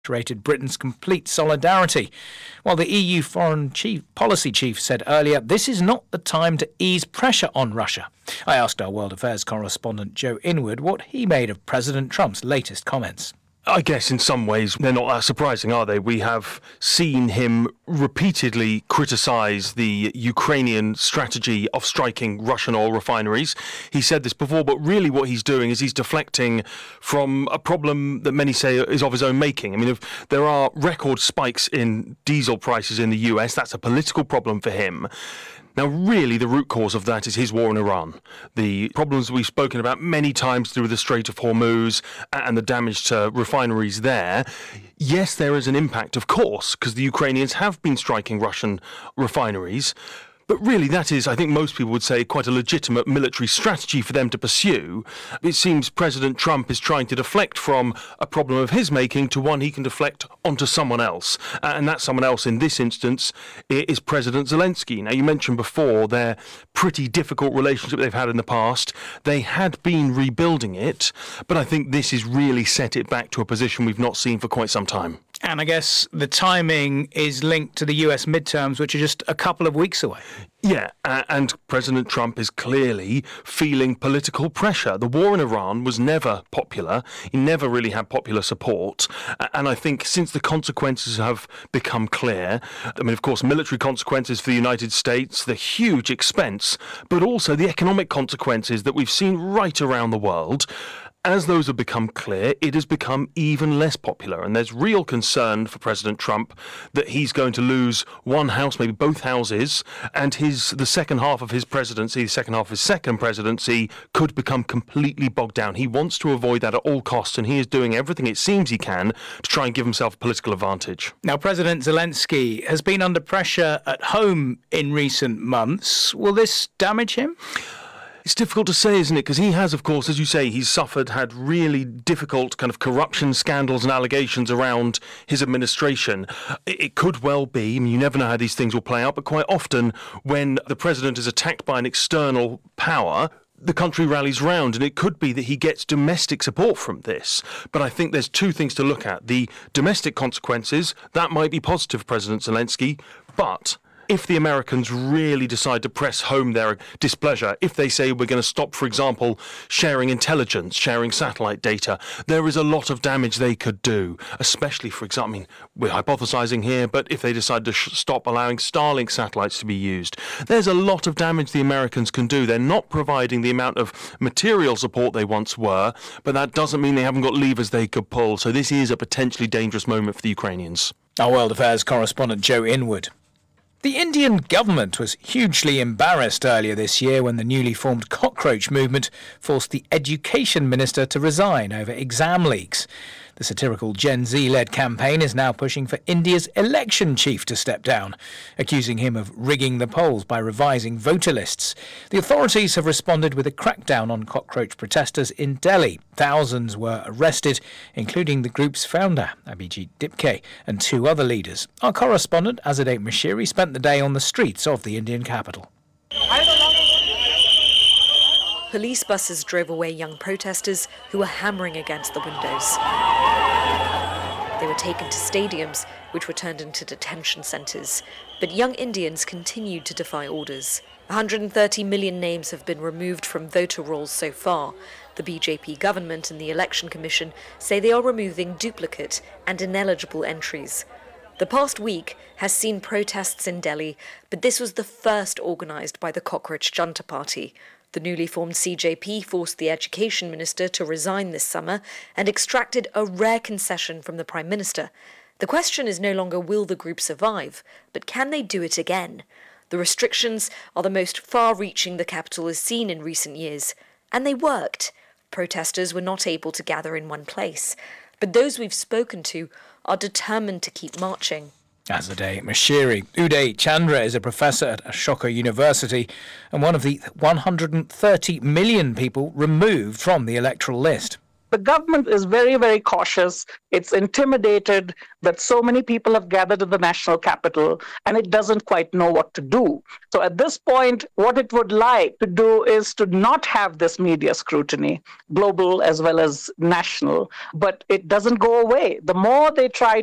reiterated Britain's complete solidarity, while the EU foreign policy chief said earlier this is not the time to ease pressure on Russia. I asked our World Affairs correspondent Joe Inwood what he made of President Trump's latest comments. I guess in some ways they're not that surprising, are they? We have seen him repeatedly criticise the Ukrainian strategy of striking Russian oil refineries. He said this before, but really what he's doing is he's deflecting from a problem that many say is of his own making. I mean, if there are record spikes in diesel prices in the US, that's a political problem for him. Now, really, the root cause of that is his war in Iran. The problems we've spoken about many times through the Strait of Hormuz and the damage to refineries there. Yes, there is an impact, of course, because the Ukrainians have been striking Russian refineries. But really, that is, I think most people would say, quite a legitimate military strategy for them to pursue. It seems President Trump is trying to deflect from a problem of his making to one he can deflect onto someone else. And that someone else in this instance is President Zelensky. Now, you mentioned before their pretty difficult relationship they've had in the past. They had been rebuilding it, but I think this has really set it back to a position we've not seen for quite some time. And I guess the timing is linked to the US midterms, which are just a couple of weeks away. Yeah, and President Trump is clearly feeling political pressure. The war in Iran was never popular. He never really had popular support. And I think since the consequences have become clear, I mean, of course, military consequences for the United States, the huge expense, but also the economic consequences that we've seen right around the world. As those have become clear, it has become even less popular, and there's real concern for President Trump that he's going to lose one house, maybe both houses, and the second half of his presidency, the second half of his second presidency, could become completely bogged down. He wants to avoid that at all costs, and he is doing everything it seems he can to try and give himself a political advantage. Now, President Zelensky has been under pressure at home in recent months. Will this damage him? It's difficult to say, isn't it? Because he has, of course, as you say, had really difficult kind of corruption scandals and allegations around his administration. It could well be, I mean, you never know how these things will play out, but quite often when the president is attacked by an external power, the country rallies round, and it could be that he gets domestic support from this. But I think there's two things to look at. The domestic consequences, that might be positive for President Zelensky, but if the Americans really decide to press home their displeasure, if they say we're going to stop, for example, sharing intelligence, sharing satellite data, there is a lot of damage they could do, especially, for example, I mean, we're hypothesizing here, but if they decide to stop allowing Starlink satellites to be used, there's a lot of damage the Americans can do. They're not providing the amount of material support they once were, but that doesn't mean they haven't got levers they could pull. So this is a potentially dangerous moment for the Ukrainians. Our World Affairs correspondent Joe Inwood. The Indian government was hugely embarrassed earlier this year when the newly formed cockroach movement forced the education minister to resign over exam leaks. The satirical Gen Z-led campaign is now pushing for India's election chief to step down, accusing him of rigging the polls by revising voter lists. The authorities have responded with a crackdown on cockroach protesters in Delhi. Thousands were arrested, including the group's founder, Abhijit Dipke, and two other leaders. Our correspondent, Azadeh Mashiri, spent the day on the streets of the Indian capital. Police buses drove away young protesters who were hammering against the windows. They were taken to stadiums, which were turned into detention centres. But young Indians continued to defy orders. 130 million names have been removed from voter rolls so far. The BJP government and the Election Commission say they are removing duplicate and ineligible entries. The past week has seen protests in Delhi, but this was the first organised by the Cockroach Junta Party. The newly formed CJP forced the education minister to resign this summer and extracted a rare concession from the Prime Minister. The question is no longer will the group survive, but can they do it again? The restrictions are the most far-reaching the capital has seen in recent years, and they worked. Protesters were not able to gather in one place, but those we've spoken to are determined to keep marching. Azadeh Mashiri. Uday Chandra is a professor at Ashoka University and one of the 130 million people removed from the electoral list. The government is very, very cautious. It's intimidated that so many people have gathered in the national capital, and it doesn't quite know what to do. So at this point, what it would like to do is to not have this media scrutiny, global as well as national, but it doesn't go away. The more they try